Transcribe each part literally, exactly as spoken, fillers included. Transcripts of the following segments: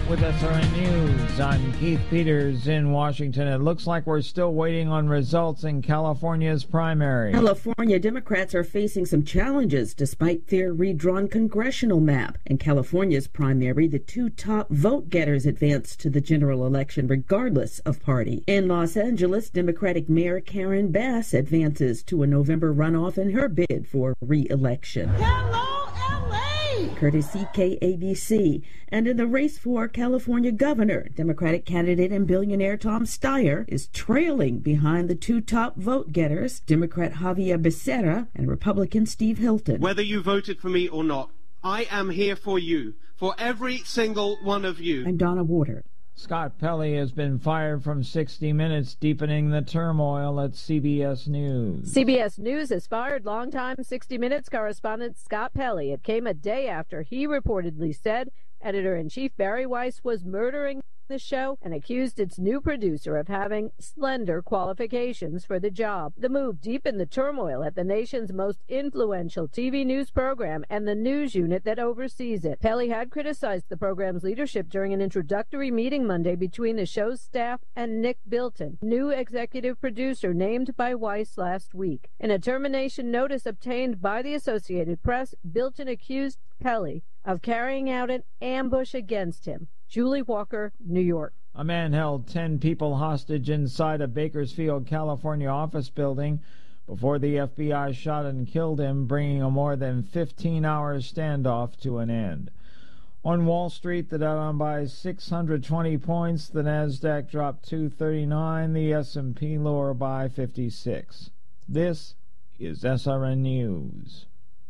With S R N News, I'm Keith Peters in Washington. It looks like we're still waiting on results in California's primary. California Democrats are facing some challenges despite their redrawn congressional map. In California's primary, the two top vote getters advanced to the general election regardless of party. In Los Angeles, Democratic Mayor Karen Bass advances to a November runoff in her bid for re-election. Hello, L A! Courtesy K A B C. And in the race for California governor, Democratic candidate and billionaire Tom Steyer is trailing behind the two top vote getters, Democrat Javier Becerra and Republican Steve Hilton. Whether you voted for me or not, I am here for you, for every single one of you. I'm Donna Warder. Scott Pelley has been fired from sixty minutes, deepening the turmoil at C B S News. C B S News has fired longtime sixty minutes correspondent Scott Pelley. It came a day after he reportedly said editor-in-chief Barry Weiss was murdering the show and accused its new producer of having slender qualifications for the job. The move deepened the turmoil at the nation's most influential T V news program and the news unit that oversees it. Pelley had criticized the program's leadership during an introductory meeting Monday between the show's staff and Nick Bilton, new executive producer named by Weiss last week. In a termination notice obtained by the Associated Press, Bilton accused Pelley of carrying out an ambush against him. Julie Walker, New York. A man held ten people hostage inside a Bakersfield, California office building before the F B I shot and killed him, bringing a more than fifteen-hour standoff to an end. On Wall Street, the Dow down by six hundred twenty points, the Nasdaq dropped two thirty-nine, the S and P lower by fifty-six. This is S R N News.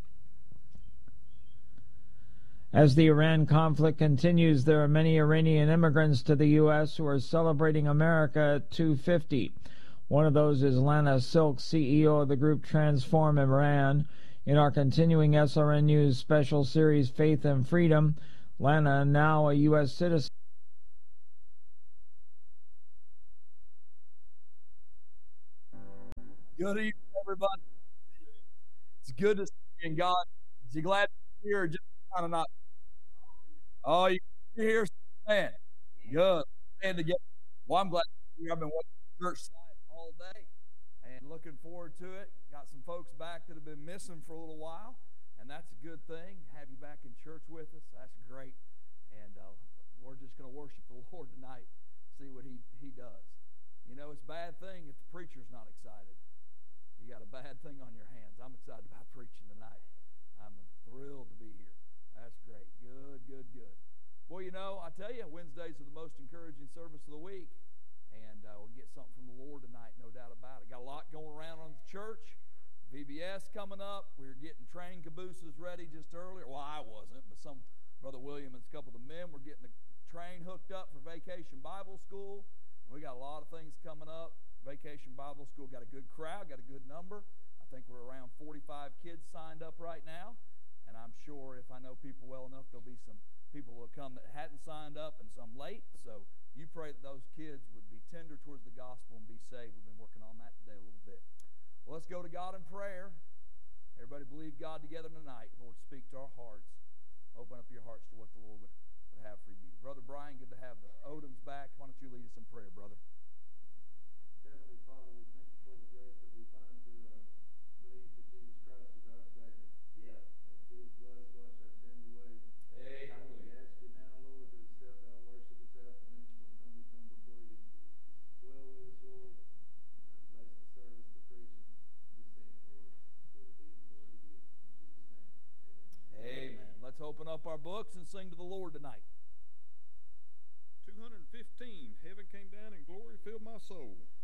As the Iran conflict continues, there are many Iranian immigrants to the U S who are celebrating America at two fifty. One of those is Lana Silk, C E O of the group Transform Iran. In our continuing S R N News special series, Faith and Freedom, Lana, now a U S citizen. Good evening, everybody. It's good to see you in God. Is you glad to be here or just kind of not? Oh, you here, man. Good. Stand together. Well, I'm glad to be here. I've been watching the church site all day and looking forward to it. Got some folks back that have been missing for a little while, and that's a good thing. Have you back in church with us. That's great. And uh, we're just going to worship the Lord tonight, see what he, he does. You know, it's a bad thing if the preacher's not excited. You got a bad thing on your hands. I'm excited about preaching tonight. I'm thrilled to be here. That's great. Good, good, good. Well, you know, I tell you, Wednesdays are the most encouraging service of the week, and uh, we'll get something from the Lord tonight, no doubt about it. Got a lot going around on the church. V B S coming up. We were getting train cabooses ready just earlier. Well, I wasn't, but some Brother William and a couple of the men were getting the train hooked up for Vacation Bible School. We got a lot of things coming up. Vacation Bible School got a good crowd, got a good number. I think we're around forty-five kids signed up right now. And I'm sure if I know people well enough, there'll be some people who will come that hadn't signed up and some late. So you pray that those kids would be tender towards the gospel and be saved. We've been working on that today a little bit. Well, let's go to God in prayer. Everybody believe God together tonight. Lord, speak to our hearts. Open up your hearts to what the Lord would, would have for you. Brother Brian, good to have the Odoms back. Why don't you lead us in prayer, brother? Heavenly Father, we thank you for the grace that we find through our belief that Jesus Christ is our Savior. Yeah. That His blood has washed our sins away. Hey, we ask you now, Lord, to accept our worship this afternoon. We humbly come before you. Dwell with us, Lord, and bless the service, the preaching, and the singing, Lord, for it be the glory to you. In Jesus' name, amen. Amen. Let's open up our books and sing to the Lord tonight. two hundred fifteen, Heaven Came Down and Glory Filled My Soul.